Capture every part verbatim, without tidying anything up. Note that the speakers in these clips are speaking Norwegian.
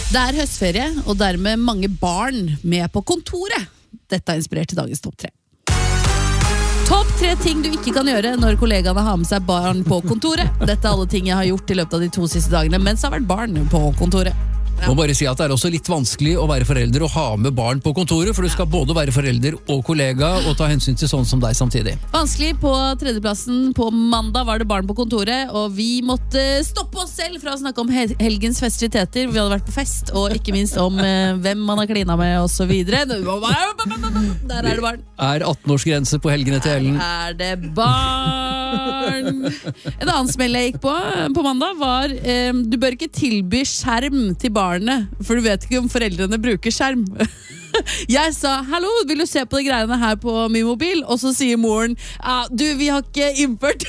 Det er høstferie, og dermed mange barn med på kontoret. Dette er inspirert til dagens topp tre. Topp tre ting du ikke kan gjøre når kollegaene har med seg barn på kontoret. Dette er alle ting jeg har gjort i løpet av de to siste dagene mens det har vært barn på kontoret. Ja. Må bare si at det er også litt vanskelig å være forelder og ha med barn på kontoret, for du skal både være forelder og kollega og ta hensyn til sånn som deg samtidig. Vanskelig. På tredjeplassen på mandag var det barn på kontoret, og vi måtte stoppe oss selv fra å snakke om helgens festiviteter. Vi hadde vært på fest, og ikke minst om eh, hvem man har klina med og så videre. Der er det barn. Er atten-årsgrense på helgene til Ellen? Der er det barn. En annen smell jeg gikk på på mandag var eh, du bør ikke tilby skjerm til barn, for du vet ikke om foreldrene bruker skjerm. Jeg sa, hallo, vil du se på de greiene her på min mobil? Og så sier moren, ah, du, vi har ikke innført.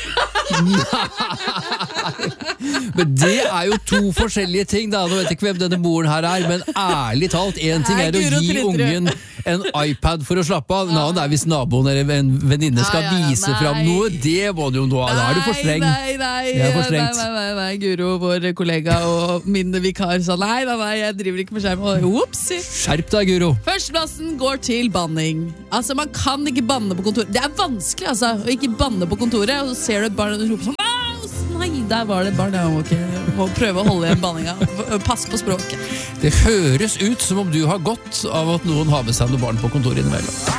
Men det er jo to forskjellige ting da. Nå vet jeg ikke hvem denne moren her er, men ærlig talt, en ting er å gi ungen en iPad for å slappe av. Nå, det er hvis naboen eller en venninne skal ja, ja, ja, vise frem noe, det må du jo nå. Da er du for streng. Nei, nei, det er for strengt. Nei, nei, nei, nei, Guro, vår kollega og min vikar sa, nei, nei, nei, jeg driver ikke med skjerm. Og, whoopsie. Skjerp deg, Guro. Førsteplassen går til banning. Altså, man kan ikke banne på kontoret. Det er vanskelig, altså, å ikke banne på kontoret, og så ser du et barn og du roper sånn, nei, der var det et barn. Jeg må, ikke, må prøve å holde igjen banninga. Pass på språket. Det høres ut som om du har godt av at noen har med seg noen barn på kontoret innimellom.